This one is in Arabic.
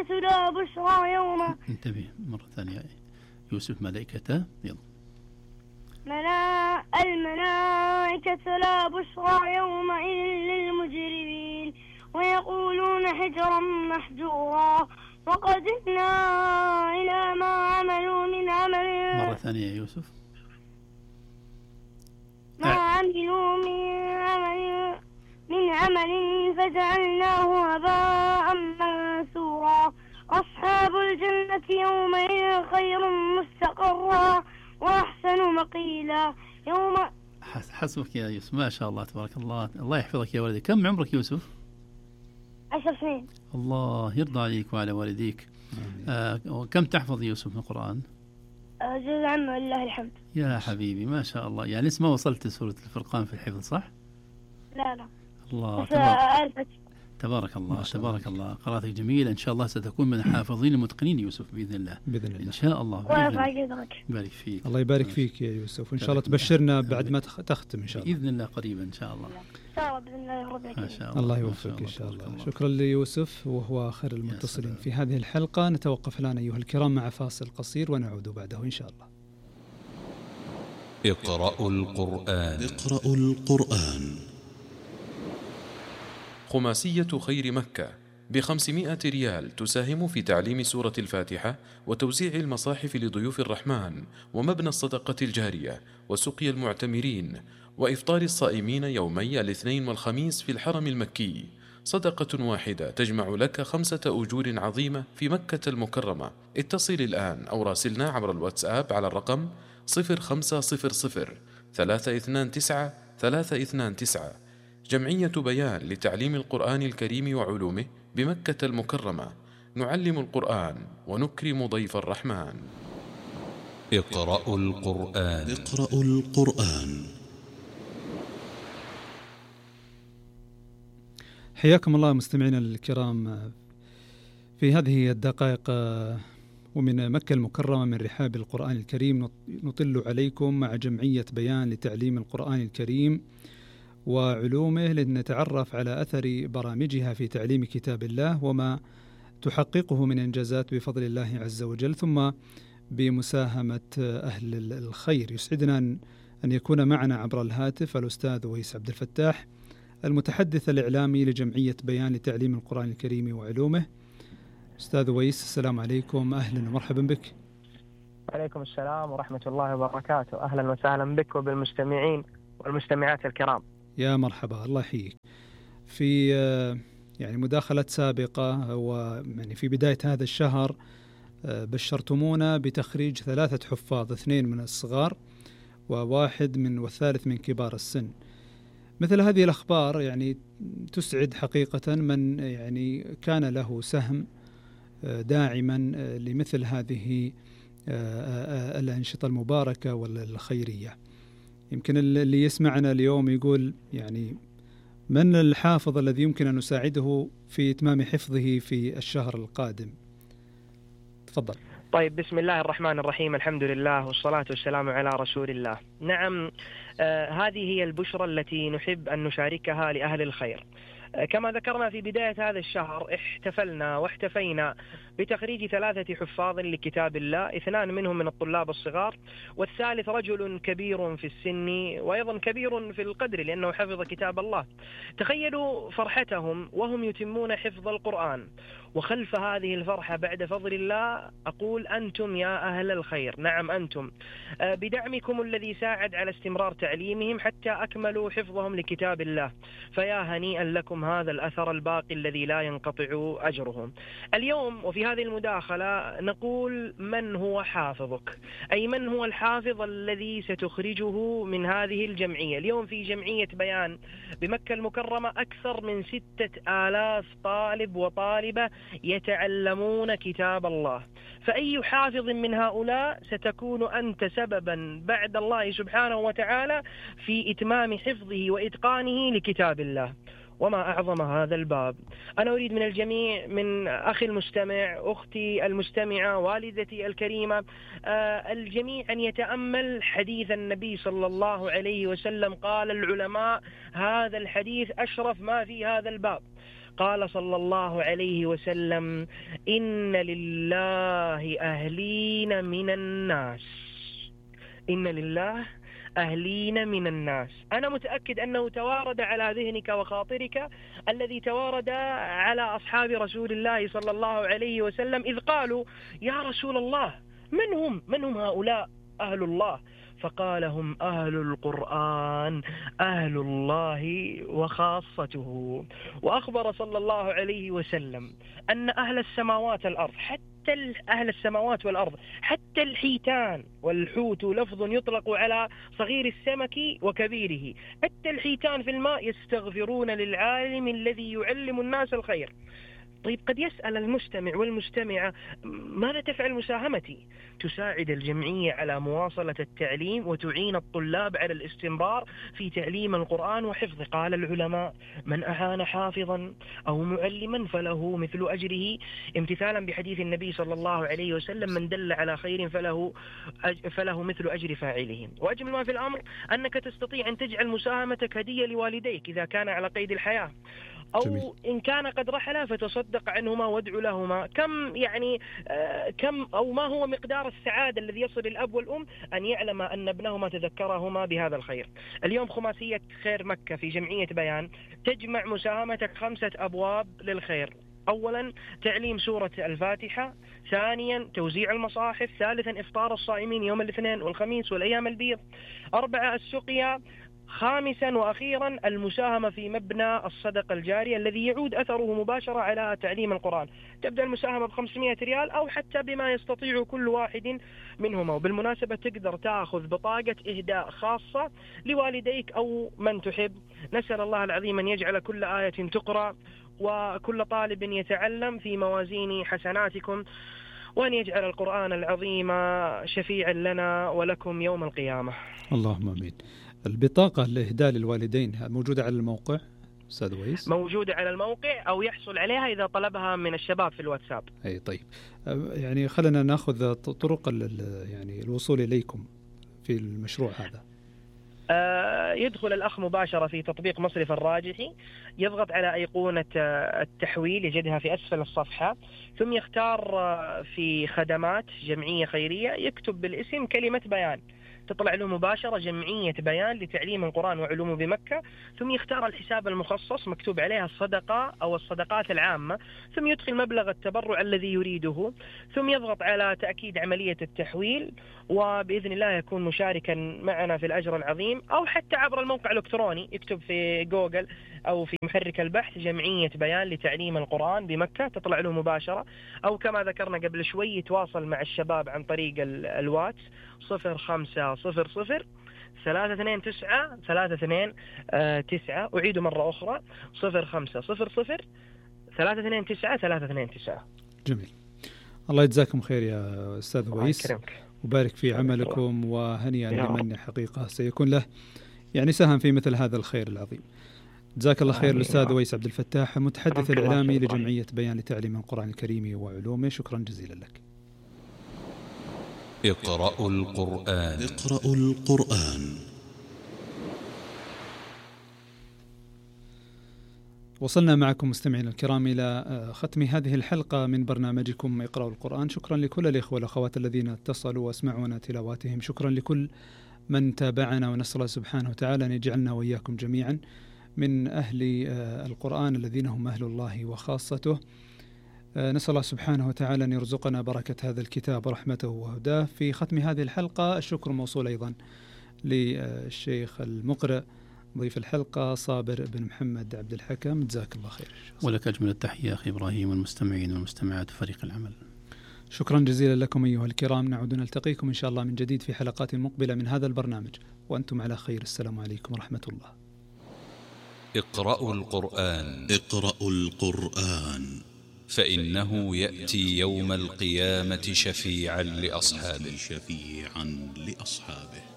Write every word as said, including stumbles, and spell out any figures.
الملائكة لا بشرى يوم. انتبه مرة ثانية يوسف. ملائكة يلا. ملا الملائكة لا بشرى يومئذ للمجرمين ويقولون حجرا محجورا وقدمنا إلى ما عملوا من عمل. مرة ثانية يا يوسف. ما عملوا من عمل من عمل فجعلناه هباء منثورا. أصحاب الجنة يومئذ خير مستقرا وأحسن مقيلا. يوم حسبك يا يوسف، ما شاء الله تبارك الله. الله يحفظك يا ولدي. كم عمرك يوسف؟ عشر سنين. الله يرضى عليك وعلى والديك. آه كم تحفظ يوسف من القرآن؟ جزء عما لله الحمد. يا حبيبي ما شاء الله. يعني لسه ما وصلت سورة الفرقان في الحفظ صح؟ لا لا. الله تبارك, تبارك الله تبارك الله. قراءتك جميلة إن شاء الله. ستكون من الحافظين المتقنين يوسف بإذن الله. بإذن الله إن شاء الله. بارك فيك. الله يبارك فيك يا يوسف، وإن شاء الله تبشرنا بعد ما تختم إن شاء الله بإذن الله قريبا إن شاء الله. ما شاء الله. الله يوفقك إن شاء الله. شكرا ليوسف وهو آخر المتصلين في هذه الحلقة. نتوقف الآن أيها الكرام مع فاصل قصير ونعود بعده إن شاء الله. اقرأوا القرآن. اقرأوا القرآن. خماسية خير مكة بخمسمائة ريال تساهم في تعليم سورة الفاتحة وتوزيع المصاحف لضيوف الرحمن ومبنى الصدقة الجارية وسقي المعتمرين وإفطار الصائمين يومي الاثنين والخميس في الحرم المكي. صدقة واحدة تجمع لك خمسة أجور عظيمة في مكة المكرمة. اتصل الآن أو راسلنا عبر الواتساب على الرقم صفر خمسة صفر صفر ثلاثة اثنان تسعة ثلاثة اثنان تسعة. جمعية بيان لتعليم القرآن الكريم وعلومه بمكة المكرمة. نعلم القرآن ونكرم ضيف الرحمن. اقرأوا القرآن. اقرأوا القرآن. حياكم الله مستمعينا الكرام في هذه الدقائق ومن مكة المكرمة من رحاب القرآن الكريم. نطل عليكم مع جمعية بيان لتعليم القرآن الكريم وعلومه لنتعرف على أثر برامجها في تعليم كتاب الله وما تحققه من إنجازات بفضل الله عز وجل، ثم بمساهمة أهل الخير. يسعدنا أن يكون معنا عبر الهاتف الأستاذ ويس عبد الفتاح المتحدث الإعلامي لجمعية بيان لتعليم القرآن الكريم وعلومه. أستاذ ويس السلام عليكم، أهلا ومرحبا بك. وعليكم السلام ورحمة الله وبركاته. أهلا وسهلا بك وبالمستمعين والمستمعات الكرام. يا مرحبا، الله يحييك. في يعني مداخلة سابقة ويعني في بداية هذا الشهر بشرتمونا بتخريج ثلاثة حفاظ، اثنين من الصغار وواحد من والثالث من كبار السن. مثل هذه الأخبار يعني تسعد حقيقة من يعني كان له سهم داعما لمثل هذه الأنشطة المباركة والخيرية. يمكن اللي يسمعنا اليوم يقول يعني من الحافظ الذي يمكن أن نساعده في إتمام حفظه في الشهر القادم؟ تفضل. طيب، بسم الله الرحمن الرحيم، الحمد لله والصلاة والسلام على رسول الله. نعم، آه هذه هي البشرى التي نحب أن نشاركها لأهل الخير. آه كما ذكرنا في بداية هذا الشهر احتفلنا واحتفينا بتخريج ثلاثة حفاظ لكتاب الله، اثنان منهم من الطلاب الصغار والثالث رجل كبير في السن وأيضا كبير في القدر لأنه حفظ كتاب الله. تخيلوا فرحتهم وهم يتمون حفظ القرآن، وخلف هذه الفرحة بعد فضل الله أقول أنتم يا أهل الخير. نعم أنتم، بدعمكم الذي ساعد على استمرار تعليمهم حتى أكملوا حفظهم لكتاب الله، فيا هنيئا لكم هذا الأثر الباقي الذي لا ينقطع أجره. اليوم وفي هذه المداخلة نقول من هو حافظك، أي من هو الحافظ الذي ستخرجه من هذه الجمعية. اليوم في جمعية بيان بمكة المكرمة أكثر من ستة آلاف طالب وطالبة يتعلمون كتاب الله، فأي حافظ من هؤلاء ستكون أنت سببا بعد الله سبحانه وتعالى في إتمام حفظه وإتقانه لكتاب الله. وما أعظم هذا الباب. أنا أريد من الجميع، من أخي المستمع، أختي المستمعة، والدتي الكريمة، آه الجميع أن يتأمل حديث النبي صلى الله عليه وسلم. قال العلماء هذا الحديث أشرف ما في هذا الباب. قال صلى الله عليه وسلم: إن لله أهلين من الناس، إن لله أهلين من الناس. أنا متأكد أنه توارد على ذهنك وخاطرك الذي توارد على أصحاب رسول الله صلى الله عليه وسلم إذ قالوا: يا رسول الله، من هم من هم هؤلاء أهل الله؟ فقال: هم أهل القرآن، أهل الله وخاصته. وأخبر صلى الله عليه وسلم أن أهل السماوات والأرض، حتى أهل السماوات والأرض، حتى الحيتان، والحوت لفظ يطلق على صغير السمك وكبيره، حتى الحيتان في الماء يستغفرون للعالم الذي يعلم الناس الخير. طيب، قد يسأل المستمع والمستمعة: ماذا تفعل مساهمتي؟ تساعد الجمعية على مواصلة التعليم وتعين الطلاب على الاستمرار في تعليم القرآن وحفظه. قال العلماء: من أعان حافظا أو معلما فله مثل أجره، امتثالا بحديث النبي صلى الله عليه وسلم: من دل على خير فله فله مثل أجر فاعله. وأجمل ما في الأمر أنك تستطيع أن تجعل مساهمتك هدية لوالديك إذا كان على قيد الحياة، أو جميل. إن كان قد رحلا فتصدق عنهما وادعو لهما. كم يعني آه كم أو ما هو مقدار السعادة الذي يصل الأب والأم أن يعلم أن ابنهما تذكرهما بهذا الخير. اليوم خماسية خير مكة في جمعية بيان تجمع مساهمتك خمسة أبواب للخير: أولا تعليم سورة الفاتحة، ثانيا توزيع المصاحف، ثالثا إفطار الصائمين يوم الاثنين والخميس والأيام البيض، أربعة السقيا، خامسا وأخيرا المساهمة في مبنى الصدقة الجارية الذي يعود أثره مباشرة على تعليم القرآن. تبدأ المساهمة بخمسمائة ريال أو حتى بما يستطيع كل واحد منهما. وبالمناسبة تقدر تأخذ بطاقة إهداء خاصة لوالديك أو من تحب. نسأل الله العظيم أن يجعل كل آية تقرأ وكل طالب يتعلم في موازين حسناتكم، وأن يجعل القرآن العظيم شفيعا لنا ولكم يوم القيامة. اللهم آمين. البطاقة الإهداء للوالدين موجودة على الموقع أستاذ ويس؟ موجودة على الموقع أو يحصل عليها إذا طلبها من الشباب في الواتساب. أي طيب، يعني خلنا نأخذ طرق يعني الوصول إليكم في المشروع هذا. يدخل الأخ مباشرة في تطبيق مصرف الراجحي، يضغط على أيقونة التحويل يجدها في أسفل الصفحة، ثم يختار في خدمات جمعية خيرية، يكتب بالاسم كلمة بيان، تطلع له مباشرة جمعية بيان لتعليم القرآن وعلومه بمكة، ثم يختار الحساب المخصص مكتوب عليها الصدقة أو الصدقات العامة، ثم يدخل مبلغ التبرع الذي يريده، ثم يضغط على تأكيد عملية التحويل، وبإذن الله يكون مشاركا معنا في الأجر العظيم. أو حتى عبر الموقع الإلكتروني يكتب في جوجل أو في محرك البحث جمعية بيان لتعليم القرآن بمكة، تطلع له مباشرة. أو كما ذكرنا قبل شوي يتواصل مع الشباب عن طريق الواتس صفر خمسة صفر صفر ثلاثة اثنين تسعة ثلاثة اثنين تسعة. أعيد مرة أخرى: صفر خمسة صفر صفر ثلاثة اثنين تسعة ثلاثة اثنين تسعة. جميل. الله يجزاكم خير يا أستاذ ويس، وبارك في عملكم، وهنيئا لمن حقيقة سيكون له يعني سهم في مثل هذا الخير العظيم. جزاك الله خير الأستاذ ويس عبد الفتاح، المتحدث الإعلامي لجمعية بيان لتعليم القرآن الكريم وعلومه. شكرا جزيلا لك. اقرأوا القرآن. اقرأوا القرآن. وصلنا معكم مستمعينا الكرام إلى ختم هذه الحلقة من برنامجكم اقرأوا القرآن. شكرا لكل الإخوة والأخوات الذين اتصلوا واسمعونا تلاواتهم. شكرا لكل من تابعنا، ونسأل الله سبحانه وتعالى أن يجعلنا وإياكم جميعا من أهل القرآن الذين هم أهل الله وخاصته. نسأل الله سبحانه وتعالى أن يرزقنا بركة هذا الكتاب ورحمته وهداه. في ختم هذه الحلقة الشكر موصول أيضا للشيخ المقرئ ضيف الحلقة صابر بن محمد عبد الحكم، جزاك الله خير. ولك أجمل التحية أخي إبراهيم والمستمعين والمستمعات وفريق العمل. شكرا جزيلا لكم أيها الكرام، نعود نلتقيكم إن شاء الله من جديد في حلقات مقبلة من هذا البرنامج وأنتم على خير. السلام عليكم ورحمة الله. اقرأوا القرآن. اقرأوا القرآن فإنه يأتي يوم القيامة شفيعا لأصحابه. شفيعا لأصحابه.